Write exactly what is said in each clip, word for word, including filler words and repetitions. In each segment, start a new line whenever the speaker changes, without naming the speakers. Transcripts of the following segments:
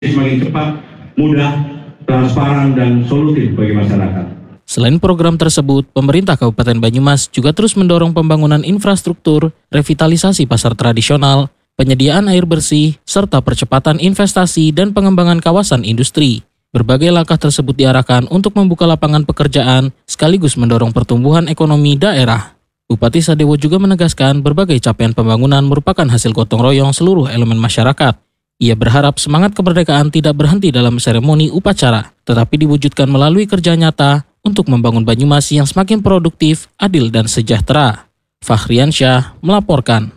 semakin cepat, mudah, transparan, dan solutif bagi masyarakat.
Selain program tersebut, pemerintah Kabupaten Banyumas juga terus mendorong pembangunan infrastruktur, revitalisasi pasar tradisional, penyediaan air bersih, serta percepatan investasi dan pengembangan kawasan industri. Berbagai langkah tersebut diarahkan untuk membuka lapangan pekerjaan sekaligus mendorong pertumbuhan ekonomi daerah. Bupati Sadewo juga menegaskan berbagai capaian pembangunan merupakan hasil gotong royong seluruh elemen masyarakat. Ia berharap semangat kemerdekaan tidak berhenti dalam seremoni upacara, tetapi diwujudkan melalui kerja nyata untuk membangun Banyumas yang semakin produktif, adil, dan sejahtera. Fahriansyah melaporkan.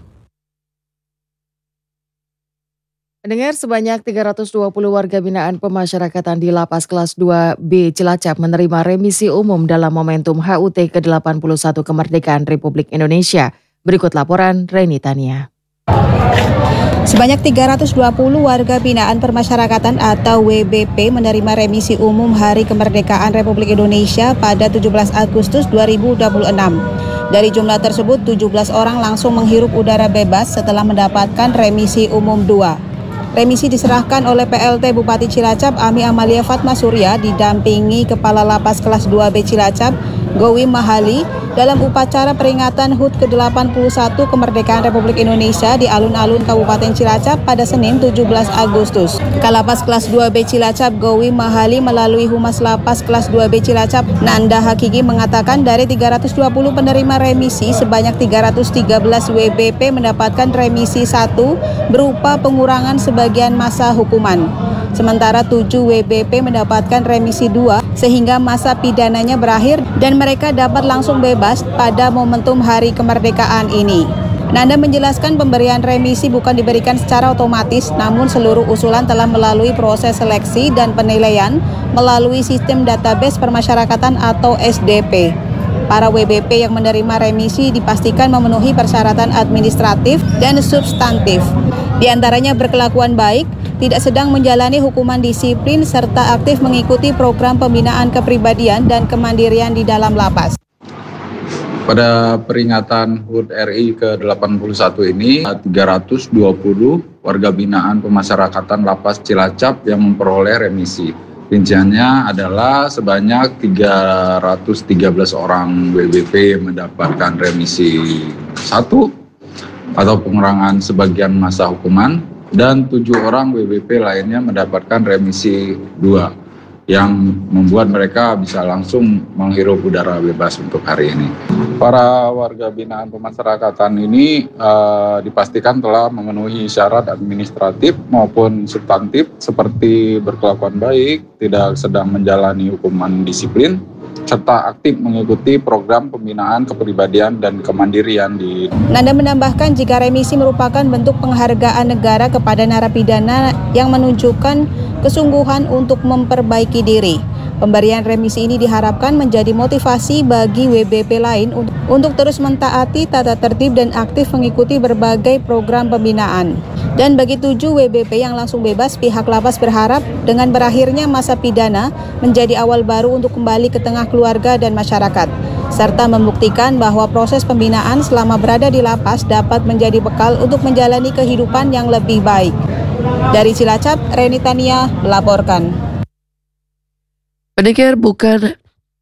Pendengar, sebanyak tiga ratus dua puluh warga binaan pemasyarakatan di Lapas Kelas dua B Cilacap menerima remisi umum dalam momentum H U T ke delapan puluh satu Kemerdekaan Republik Indonesia. Berikut laporan Reni Tania.
Sebanyak tiga ratus dua puluh warga binaan permasyarakatan atau W B P menerima remisi umum Hari Kemerdekaan Republik Indonesia pada tujuh belas Agustus dua ribu dua puluh enam. Dari jumlah tersebut, tujuh belas orang langsung menghirup udara bebas setelah mendapatkan remisi umum dua. Remisi diserahkan oleh P L T Bupati Cilacap Ami Amalia Fatma Surya didampingi Kepala Lapas Kelas dua B Cilacap Gowi Mahali dalam upacara peringatan H U T ke delapan puluh satu Kemerdekaan Republik Indonesia di alun-alun Kabupaten Cilacap pada Senin tujuh belas Agustus. Kalapas Kelas dua B Cilacap Gowi Mahali melalui Humas Lapas Kelas dua B Cilacap Nanda Hakiki mengatakan dari tiga ratus dua puluh penerima remisi sebanyak tiga ratus tiga belas W B P mendapatkan remisi satu berupa pengurangan sebagian masa hukuman. Sementara tujuh W B P mendapatkan remisi dua sehingga masa pidananya berakhir dan mereka dapat langsung bebas pada momentum Hari Kemerdekaan ini. Nanda menjelaskan pemberian remisi bukan diberikan secara otomatis, namun seluruh usulan telah melalui proses seleksi dan penilaian melalui sistem database permasyarakatan atau S D P. Para W B P yang menerima remisi dipastikan memenuhi persyaratan administratif dan substantif. Di antaranya berkelakuan baik, tidak sedang menjalani hukuman disiplin, serta aktif mengikuti program pembinaan kepribadian dan kemandirian di dalam lapas.
Pada peringatan H U T R I ke delapan puluh satu ini, tiga ratus dua puluh warga binaan pemasyarakatan Lapas Cilacap yang memperoleh remisi. Rinciannya adalah sebanyak tiga ratus tiga belas orang W B P mendapatkan remisi satu atau pengurangan sebagian masa hukuman, dan tujuh orang W B P lainnya mendapatkan remisi dua yang membuat mereka bisa langsung menghirup udara bebas untuk hari ini. Para warga binaan pemasyarakatan ini uh, dipastikan telah memenuhi syarat administratif maupun substantif seperti berkelakuan baik, tidak sedang menjalani hukuman disiplin, serta aktif mengikuti program pembinaan kepribadian dan kemandirian di.
Nanda menambahkan jika remisi merupakan bentuk penghargaan negara kepada narapidana yang menunjukkan kesungguhan untuk memperbaiki diri. Pemberian remisi ini diharapkan menjadi motivasi bagi W B P lain untuk, untuk terus mentaati tata tertib dan aktif mengikuti berbagai program pembinaan. Dan bagi tujuh W B P yang langsung bebas, pihak lapas berharap dengan berakhirnya masa pidana menjadi awal baru untuk kembali ke tengah keluarga dan masyarakat, serta membuktikan bahwa proses pembinaan selama berada di lapas dapat menjadi bekal untuk menjalani kehidupan yang lebih baik. Dari Cilacap, Reni Tania melaporkan.
Pendengar, bukan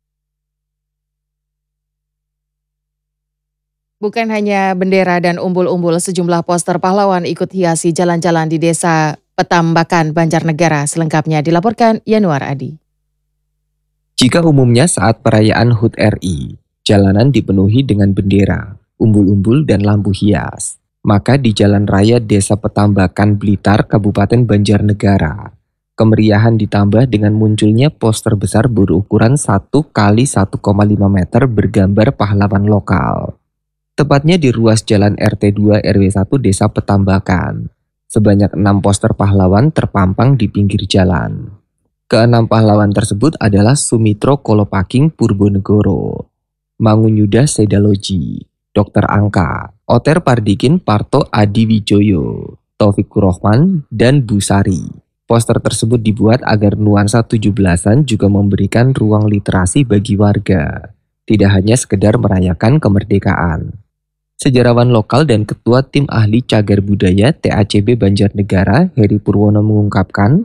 bukan hanya bendera dan umbul-umbul, sejumlah poster pahlawan ikut hiasi jalan-jalan di Desa Petambakan, Banjarnegara. Selengkapnya dilaporkan Yanuar Adi.
Jika umumnya saat perayaan H U T R I, jalanan dipenuhi dengan bendera, umbul-umbul, dan lampu hias, maka di Jalan Raya Desa Petambakan, Blitar, Kabupaten Banjarnegara, kemeriahan ditambah dengan munculnya poster besar berukuran satu kali satu koma lima meter bergambar pahlawan lokal. Tepatnya di ruas Jalan R T dua R W satu Desa Petambakan. Sebanyak enam poster pahlawan terpampang di pinggir jalan. Keenam pahlawan tersebut adalah Sumitro Kolopaking Purbanegoro, Mangunyuda Sedaloji, Dokter Angka, Oter Pardikin Parto Adi Wijoyo, Taufik Rohman, dan Bu Sari. Poster tersebut dibuat agar nuansa tujuh belasan juga memberikan ruang literasi bagi warga, tidak hanya sekedar merayakan kemerdekaan. Sejarawan lokal dan Ketua Tim Ahli Cagar Budaya T A C B Banjarnegara, Heri Purwono mengungkapkan,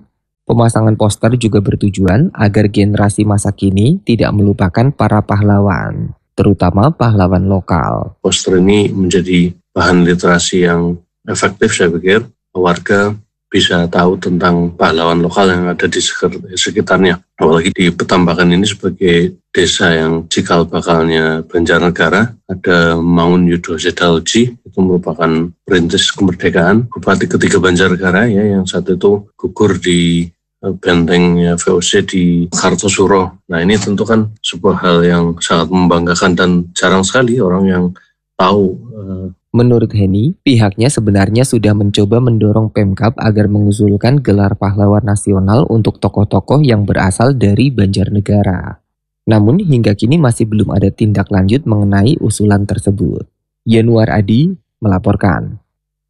Pemasangan poster juga bertujuan agar generasi masa kini tidak melupakan para pahlawan, terutama pahlawan lokal.
Poster ini menjadi bahan literasi yang efektif, saya pikir. Warga bisa tahu tentang pahlawan lokal yang ada di sekitarnya. Apalagi di Petambakan ini sebagai desa yang cikal bakalnya Banjarnegara, ada Mangun Yudo Sedalji, itu merupakan perintis kemerdekaan, bupati ketiga Banjarnegara ya, yang saat itu gugur di bentengnya V O C di Kartosuro. Nah, ini tentu kan sebuah hal yang sangat membanggakan dan jarang sekali orang yang tahu.
Menurut Heni, pihaknya sebenarnya sudah mencoba mendorong Pemkab agar mengusulkan gelar pahlawan nasional untuk tokoh-tokoh yang berasal dari Banjarnegara. Namun hingga kini masih belum ada tindak lanjut mengenai usulan tersebut. Yanuar Adi melaporkan.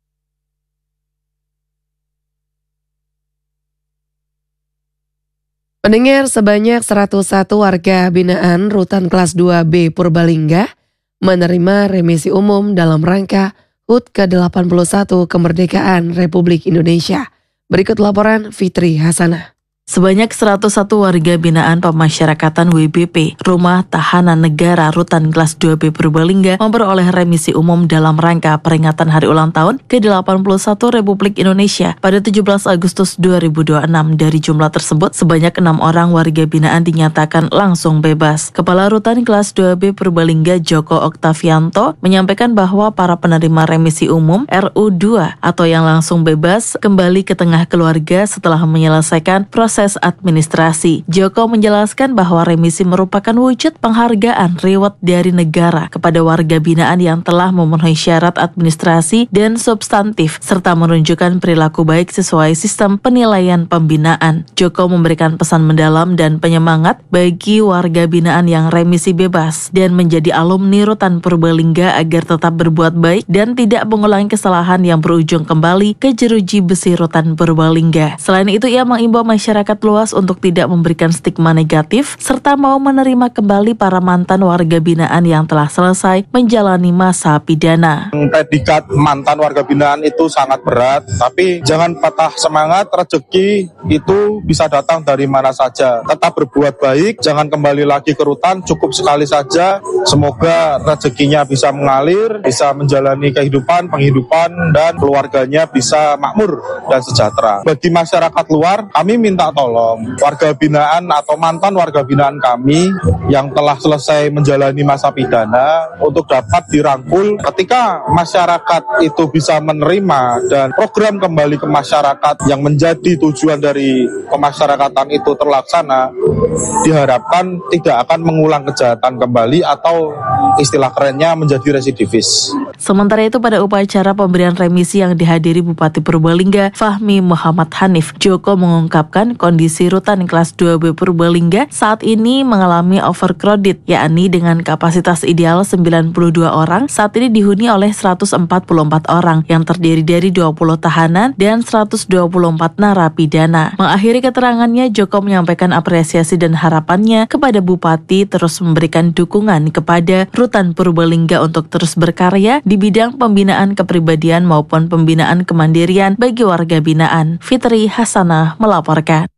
Pendengar, sebanyak seratus satu warga binaan Rutan Kelas dua B Purbalingga menerima remisi umum dalam rangka H U T ke delapan puluh satu Kemerdekaan Republik Indonesia. Berikut laporan Fitri Hasanah.
Sebanyak seratus satu warga binaan pemasyarakatan W B P Rumah Tahanan Negara Rutan Kelas dua B Purbalingga memperoleh remisi umum dalam rangka peringatan Hari Ulang Tahun ke delapan puluh satu Republik Indonesia pada tujuh belas Agustus dua ribu dua puluh enam. Dari jumlah tersebut, sebanyak enam orang warga binaan dinyatakan langsung bebas. Kepala Rutan Kelas dua B Purbalingga Joko Oktavianto menyampaikan bahwa para penerima remisi umum R U dua atau yang langsung bebas kembali ke tengah keluarga setelah menyelesaikan proses proses administrasi. Joko menjelaskan bahwa remisi merupakan wujud penghargaan reward dari negara kepada warga binaan yang telah memenuhi syarat administrasi dan substantif serta menunjukkan perilaku baik sesuai sistem penilaian pembinaan. Joko memberikan pesan mendalam dan penyemangat bagi warga binaan yang remisi bebas dan menjadi alumni Rutan Purbalingga agar tetap berbuat baik dan tidak mengulangi kesalahan yang berujung kembali ke jeruji besi Rutan Purbalingga. Selain itu, ia mengimbau masyarakat luas untuk tidak memberikan stigma negatif serta mau menerima kembali para mantan warga binaan yang telah selesai menjalani masa pidana.
Predikat mantan warga binaan itu sangat berat, tapi jangan patah semangat, rezeki itu bisa datang dari mana saja. Tetap berbuat baik, jangan kembali lagi ke rutan, cukup sekali saja. Semoga rezekinya bisa mengalir, bisa menjalani kehidupan, penghidupan, dan keluarganya bisa makmur dan sejahtera. Bagi masyarakat luar, kami minta tolong warga binaan atau mantan warga binaan kami yang telah selesai menjalani masa pidana untuk dapat dirangkul ketika masyarakat itu bisa menerima dan program kembali ke masyarakat yang menjadi tujuan dari pemasyarakatan itu terlaksana, diharapkan tidak akan mengulang kejahatan kembali atau istilah kerennya menjadi residivis.
Sementara itu, pada upacara pemberian remisi yang dihadiri Bupati Purbalingga Fahmi Muhammad Hanif, Joko mengungkapkan kondisi Rutan Kelas dua B Purbalingga saat ini mengalami overcrowded, yakni dengan kapasitas ideal sembilan puluh dua orang, saat ini dihuni oleh seratus empat puluh empat orang yang terdiri dari dua puluh tahanan dan seratus dua puluh empat narapidana. Mengakhiri keterangannya, Joko menyampaikan apresiasi dan harapannya kepada Bupati terus memberikan dukungan kepada Rutan Purbalingga untuk terus berkarya di bidang pembinaan kepribadian maupun pembinaan kemandirian bagi warga binaan. Fitri Hasanah melaporkan.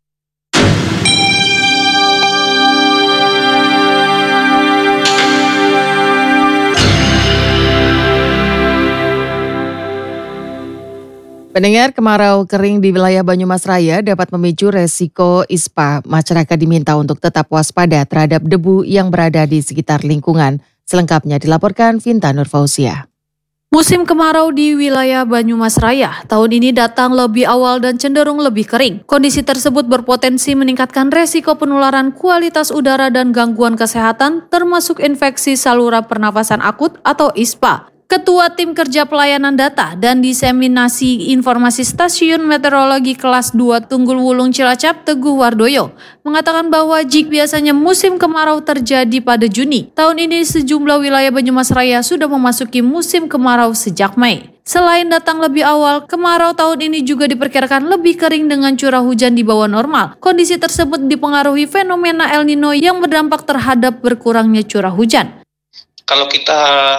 Pendengar, kemarau kering di wilayah Banyumas Raya dapat memicu resiko ispa. Masyarakat diminta untuk tetap waspada terhadap debu yang berada di sekitar lingkungan. Selengkapnya dilaporkan Vinta Nurfauzia.
Musim kemarau di wilayah Banyumas Raya tahun ini datang lebih awal dan cenderung lebih kering. Kondisi tersebut berpotensi meningkatkan resiko penularan kualitas udara dan gangguan kesehatan termasuk infeksi saluran pernafasan akut atau ispa. Ketua Tim Kerja Pelayanan Data dan Diseminasi Informasi Stasiun Meteorologi Kelas dua Tunggul Wulung Cilacap, Teguh Wardoyo, mengatakan bahwa jika biasanya musim kemarau terjadi pada Juni, tahun ini sejumlah wilayah Banyumas Raya sudah memasuki musim kemarau sejak Mei. Selain datang lebih awal, kemarau tahun ini juga diperkirakan lebih kering dengan curah hujan di bawah normal. Kondisi tersebut dipengaruhi fenomena El Nino yang berdampak terhadap berkurangnya curah hujan.
Kalau kita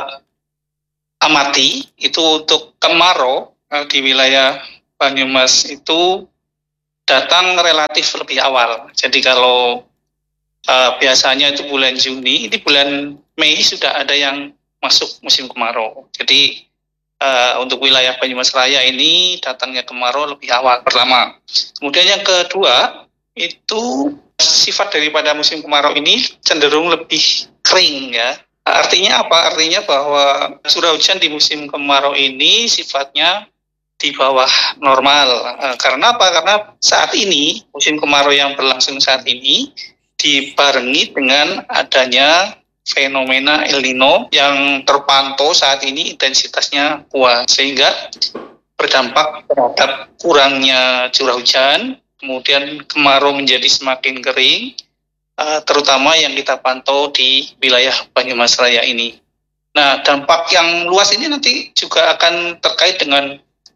amati itu untuk kemarau di wilayah Banyumas itu datang relatif lebih awal. Jadi kalau uh, biasanya itu bulan Juni, ini bulan Mei sudah ada yang masuk musim kemarau. Jadi uh, untuk wilayah Banyumas Raya ini datangnya kemarau lebih awal pertama. Kemudian yang kedua, itu sifat daripada musim kemarau ini cenderung lebih kering ya. Artinya apa? Artinya bahwa curah hujan di musim kemarau ini sifatnya di bawah normal. E, karena apa? Karena saat ini, musim kemarau yang berlangsung saat ini dibarengi dengan adanya fenomena El Nino yang terpantau saat ini intensitasnya kuat, sehingga berdampak terhadap kurangnya curah hujan, kemudian kemarau menjadi semakin kering, e, terutama yang kita pantau di wilayah Banyumas Raya ini. Nah, dampak yang luas ini nanti juga akan terkait dengan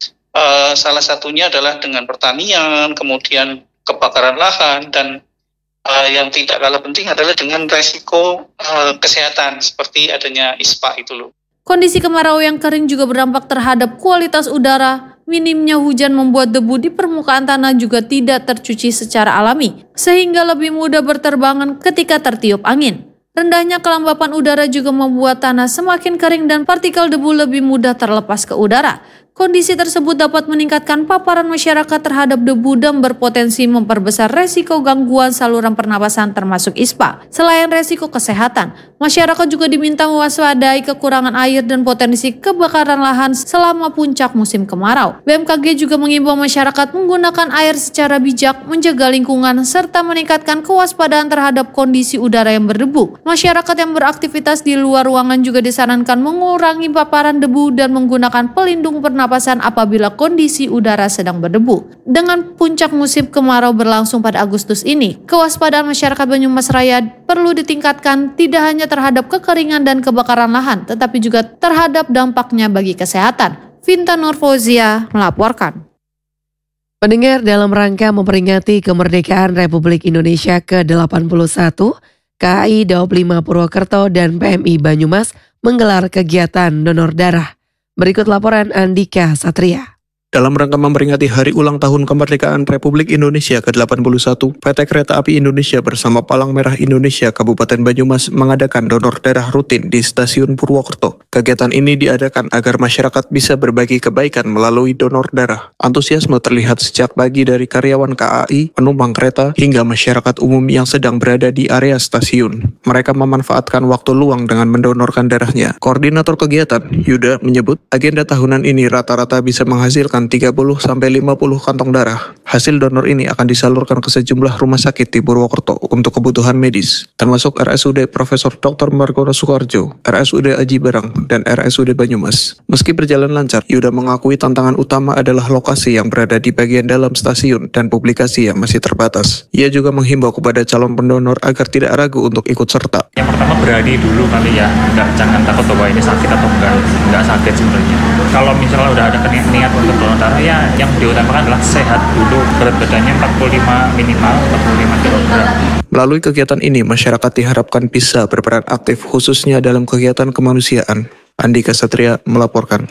Uh, salah satunya adalah dengan pertanian, kemudian kebakaran lahan, dan uh, yang tidak kalah penting adalah dengan resiko uh, kesehatan seperti adanya ispa itu loh.
Kondisi kemarau yang kering juga berdampak terhadap kualitas udara. Minimnya hujan membuat debu di permukaan tanah juga tidak tercuci secara alami, sehingga lebih mudah berterbangan ketika tertiup angin. Rendahnya kelembapan udara juga membuat tanah semakin kering dan partikel debu lebih mudah terlepas ke udara. Kondisi tersebut dapat meningkatkan paparan masyarakat terhadap debu dan berpotensi memperbesar resiko gangguan saluran pernapasan termasuk ispa. Selain resiko kesehatan, masyarakat juga diminta mewaspadai kekurangan air dan potensi kebakaran lahan selama puncak musim kemarau. B M K G juga mengimbau masyarakat menggunakan air secara bijak, menjaga lingkungan, serta meningkatkan kewaspadaan terhadap kondisi udara yang berdebu. Masyarakat yang beraktivitas di luar ruangan juga disarankan mengurangi paparan debu dan menggunakan pelindung pernapasan apabila kondisi udara sedang berdebu. Dengan puncak musim kemarau berlangsung pada Agustus ini, kewaspadaan masyarakat Banyumas Raya perlu ditingkatkan tidak hanya terhadap kekeringan dan kebakaran lahan, tetapi juga terhadap dampaknya bagi kesehatan. Vinta Nurfozia melaporkan.
Pendengar, dalam rangka memperingati kemerdekaan Republik Indonesia ke delapan puluh satu, K A I Daob lima Purwokerto dan P M I Banyumas menggelar kegiatan donor darah. Berikut laporan Andika Satria.
Dalam rangka memperingati Hari Ulang Tahun Kemerdekaan Republik Indonesia ke delapan puluh satu, P T Kereta Api Indonesia bersama Palang Merah Indonesia Kabupaten Banyumas mengadakan donor darah rutin di Stasiun Purwokerto. Kegiatan ini diadakan agar masyarakat bisa berbagi kebaikan melalui donor darah. Antusiasme terlihat sejak pagi dari karyawan K A I, penumpang kereta, hingga masyarakat umum yang sedang berada di area stasiun. Mereka memanfaatkan waktu luang dengan mendonorkan darahnya. Koordinator kegiatan, Yuda, menyebut agenda tahunan ini rata-rata bisa menghasilkan tiga puluh sampai lima puluh kantong darah. Hasil donor ini akan disalurkan ke sejumlah rumah sakit di Purwokerto untuk kebutuhan medis, termasuk R S U D Profesor Doktor Margono Soekarjo, R S U D Aji Barang, dan R S U D Banyumas. Meski berjalan lancar, Yuda mengakui tantangan utama adalah lokasi yang berada di bagian dalam stasiun dan publikasi yang masih terbatas. Ia juga menghimbau kepada calon pendonor agar tidak ragu untuk ikut serta.
Yang pertama berani dulu kali ya, nggak jangan takut bahwa ini sakit atau enggak, nggak sakit sebenarnya. Kalau misalnya udah ada niat untuk donor darah, ya yang diutamakan adalah sehat dulu, berat badannya empat puluh lima minimal empat puluh lima kilogram.
Melalui kegiatan ini, masyarakat diharapkan bisa berperan aktif khususnya dalam kegiatan kemanusiaan. Andika Satria melaporkan.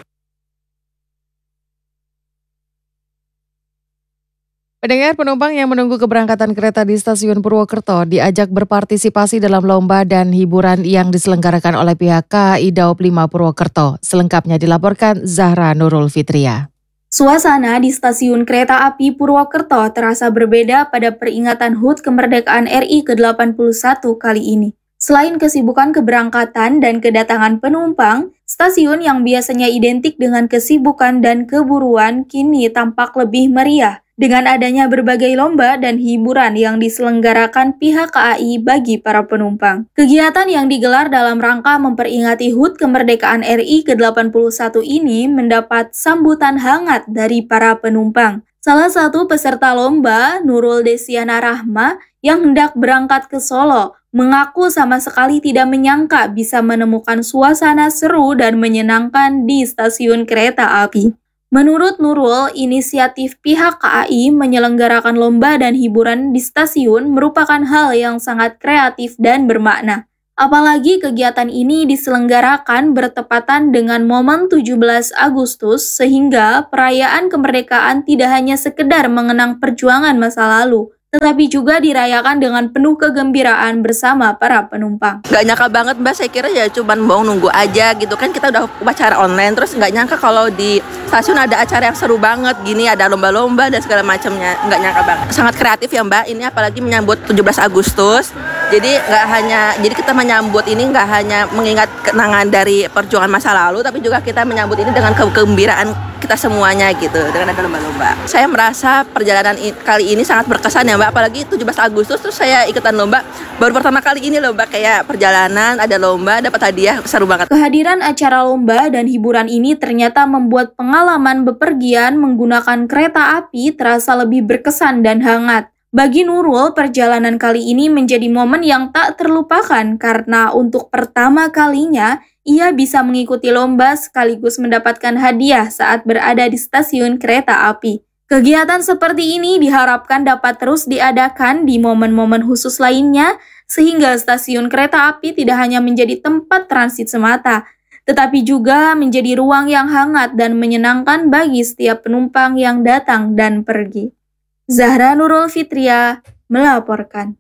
Pendengar, penumpang yang menunggu keberangkatan kereta di Stasiun Purwokerto diajak berpartisipasi dalam lomba dan hiburan yang diselenggarakan oleh pihak K A I Daob lima Purwokerto. Selengkapnya dilaporkan Zahra Nurul Fitria.
Suasana di Stasiun Kereta Api Purwokerto terasa berbeda pada peringatan H U T Kemerdekaan R I ke delapan puluh satu kali ini. Selain kesibukan keberangkatan dan kedatangan penumpang, stasiun yang biasanya identik dengan kesibukan dan keburuan kini tampak lebih meriah dengan adanya berbagai lomba dan hiburan yang diselenggarakan pihak K A I bagi para penumpang. Kegiatan yang digelar dalam rangka memperingati H U T Kemerdekaan R I ke delapan puluh satu ini mendapat sambutan hangat dari para penumpang. Salah satu peserta lomba, Nurul Desiana Rahma, yang hendak berangkat ke Solo, mengaku sama sekali tidak menyangka bisa menemukan suasana seru dan menyenangkan di stasiun kereta api. Menurut Nurul, inisiatif pihak K A I menyelenggarakan lomba dan hiburan di stasiun merupakan hal yang sangat kreatif dan bermakna. Apalagi kegiatan ini diselenggarakan bertepatan dengan momen tujuh belas Agustus sehingga perayaan kemerdekaan tidak hanya sekedar mengenang perjuangan masa lalu, tetapi juga dirayakan dengan penuh kegembiraan bersama para penumpang.
Gak nyangka banget Mbak, saya kira ya cuman mau nunggu aja gitu kan, kita udah upacara online, terus gak nyangka kalau di stasiun ada acara yang seru banget gini, ada lomba-lomba dan segala macamnya, gak nyangka banget. Sangat kreatif ya Mbak, ini apalagi menyambut tujuh belas Agustus, jadi gak hanya, jadi kita menyambut ini gak hanya mengingat kenangan dari perjuangan masa lalu, tapi juga kita menyambut ini dengan kegembiraan kita semuanya gitu, dengan ada lomba-lomba. Saya merasa perjalanan kali ini sangat berkesan ya Mbak, apalagi tujuh belas Agustus terus saya ikutan lomba, baru pertama kali ini lomba kayak perjalanan, ada lomba, dapat hadiah, seru banget.
Kehadiran acara lomba dan hiburan ini ternyata membuat pengalaman bepergian menggunakan kereta api terasa lebih berkesan dan hangat. Bagi Nurul, perjalanan kali ini menjadi momen yang tak terlupakan karena untuk pertama kalinya ia bisa mengikuti lomba sekaligus mendapatkan hadiah saat berada di stasiun kereta api. Kegiatan seperti ini diharapkan dapat terus diadakan di momen-momen khusus lainnya, sehingga stasiun kereta api tidak hanya menjadi tempat transit semata, tetapi juga menjadi ruang yang hangat dan menyenangkan bagi setiap penumpang yang datang dan pergi. Zahra Nurul Fitria melaporkan.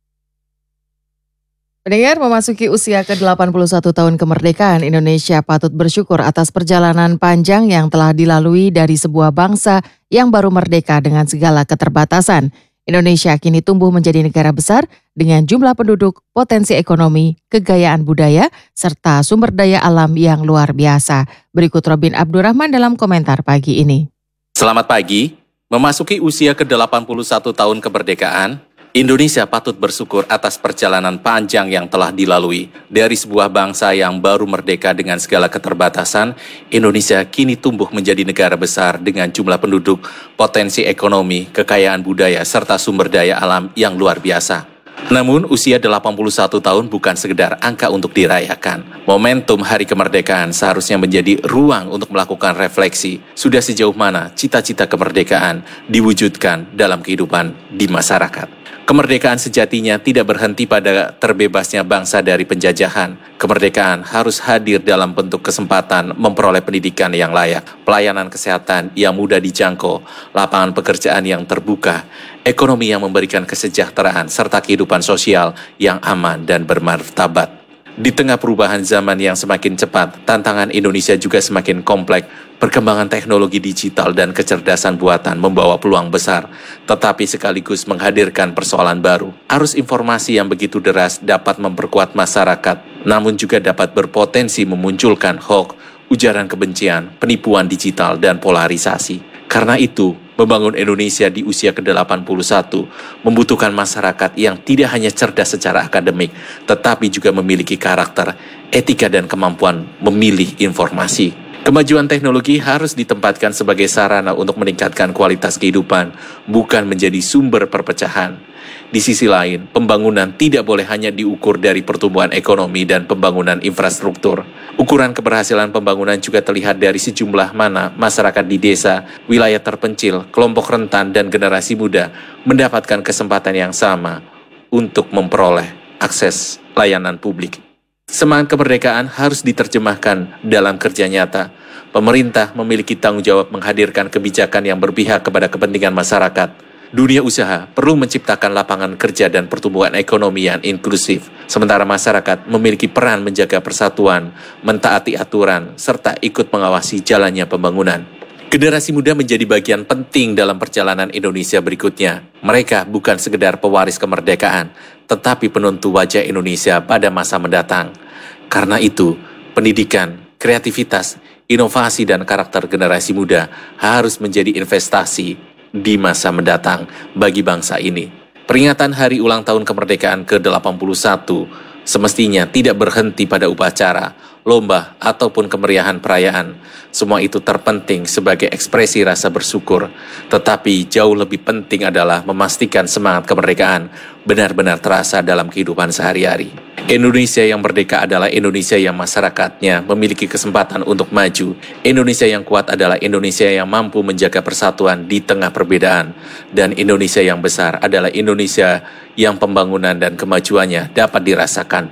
Pendengar, memasuki usia ke delapan puluh satu tahun kemerdekaan, Indonesia patut bersyukur atas perjalanan panjang yang telah dilalui dari sebuah bangsa yang baru merdeka dengan segala keterbatasan. Indonesia kini tumbuh menjadi negara besar dengan jumlah penduduk, potensi ekonomi, kekayaan budaya, serta sumber daya alam yang luar biasa. Berikut Robin Abdurrahman dalam komentar pagi ini.
Selamat pagi, memasuki usia ke delapan puluh satu tahun kemerdekaan, Indonesia patut bersyukur atas perjalanan panjang yang telah dilalui. Dari sebuah bangsa yang baru merdeka dengan segala keterbatasan, Indonesia kini tumbuh menjadi negara besar dengan jumlah penduduk, potensi ekonomi, kekayaan budaya, serta sumber daya alam yang luar biasa. Namun, usia delapan puluh satu tahun bukan sekedar angka untuk dirayakan. Momentum Hari Kemerdekaan seharusnya menjadi ruang untuk melakukan refleksi. Sudah sejauh mana cita-cita kemerdekaan diwujudkan dalam kehidupan di masyarakat. Kemerdekaan sejatinya tidak berhenti pada terbebasnya bangsa dari penjajahan. Kemerdekaan harus hadir dalam bentuk kesempatan memperoleh pendidikan yang layak, pelayanan kesehatan yang mudah dijangkau, lapangan pekerjaan yang terbuka, ekonomi yang memberikan kesejahteraan, serta kehidupan sosial yang aman dan bermartabat. Di tengah perubahan zaman yang semakin cepat, tantangan Indonesia juga semakin kompleks. Perkembangan teknologi digital dan kecerdasan buatan membawa peluang besar, tetapi sekaligus menghadirkan persoalan baru. Arus informasi yang begitu deras dapat memperkuat masyarakat, namun juga dapat berpotensi memunculkan hoax, ujaran kebencian, penipuan digital, dan polarisasi. Karena itu, membangun Indonesia di usia ke delapan puluh satu membutuhkan masyarakat yang tidak hanya cerdas secara akademik, tetapi juga memiliki karakter, etika, dan kemampuan memilih informasi. Kemajuan teknologi harus ditempatkan sebagai sarana untuk meningkatkan kualitas kehidupan, bukan menjadi sumber perpecahan. Di sisi lain, pembangunan tidak boleh hanya diukur dari pertumbuhan ekonomi dan pembangunan infrastruktur. Ukuran keberhasilan pembangunan juga terlihat dari sejumlah mana masyarakat di desa, wilayah terpencil, kelompok rentan, dan generasi muda mendapatkan kesempatan yang sama untuk memperoleh akses layanan publik. Semangat kemerdekaan harus diterjemahkan dalam kerja nyata. Pemerintah memiliki tanggung jawab menghadirkan kebijakan yang berpihak kepada kepentingan masyarakat. Dunia usaha perlu menciptakan lapangan kerja dan pertumbuhan ekonomi yang inklusif, sementara masyarakat memiliki peran menjaga persatuan, mentaati aturan, serta ikut mengawasi jalannya pembangunan. Generasi muda menjadi bagian penting dalam perjalanan Indonesia berikutnya. Mereka bukan sekedar pewaris kemerdekaan, tetapi penentu wajah Indonesia pada masa mendatang. Karena itu, pendidikan, kreativitas, inovasi, dan karakter generasi muda harus menjadi investasi di masa mendatang bagi bangsa ini. Peringatan Hari Ulang Tahun Kemerdekaan ke delapan puluh satu semestinya tidak berhenti pada upacara, lomba, ataupun kemeriahan perayaan. Semua itu terpenting sebagai ekspresi rasa bersyukur, tetapi jauh lebih penting adalah memastikan semangat kemerdekaan benar-benar terasa dalam kehidupan sehari-hari. Indonesia yang merdeka adalah Indonesia yang masyarakatnya memiliki kesempatan untuk maju. Indonesia yang kuat adalah Indonesia yang mampu menjaga persatuan di tengah perbedaan. Dan Indonesia yang besar adalah Indonesia yang pembangunan dan kemajuannya dapat dirasakan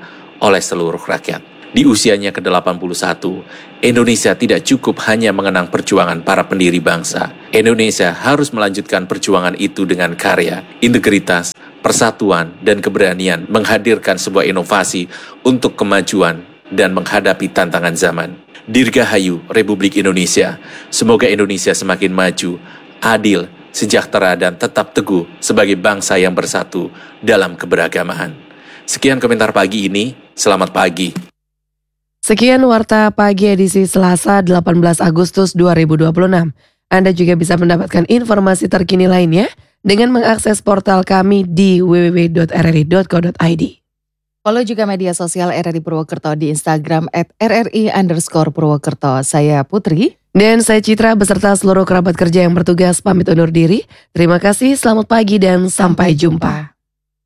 oleh seluruh rakyat. Di usianya ke delapan puluh satu, Indonesia tidak cukup hanya mengenang perjuangan para pendiri bangsa. Indonesia harus melanjutkan perjuangan itu dengan karya, integritas, persatuan, dan keberanian menghadirkan sebuah inovasi untuk kemajuan dan menghadapi tantangan zaman. Dirgahayu Republik Indonesia, semoga Indonesia semakin maju, adil, sejahtera, dan tetap teguh sebagai bangsa yang bersatu dalam keberagaman. Sekian komentar pagi ini, selamat pagi.
Sekian Warta Pagi edisi Selasa delapan belas Agustus dua ribu dua puluh enam. Anda juga bisa mendapatkan informasi terkini lainnya dengan mengakses portal kami di w w w dot r r i dot co dot i d.
Follow juga media sosial R R I Purwokerto di Instagram at r r i underscore Purwokerto. Saya Putri.
Dan saya Citra beserta seluruh kerabat kerja yang bertugas pamit undur diri. Terima kasih, selamat pagi dan sampai jumpa.